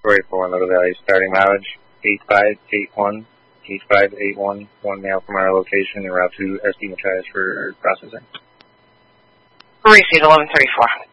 inventory for one Little Valley. Starting mileage 8581, 8581, 1 mile from our location en route to SD Machias for processing. Received 1134.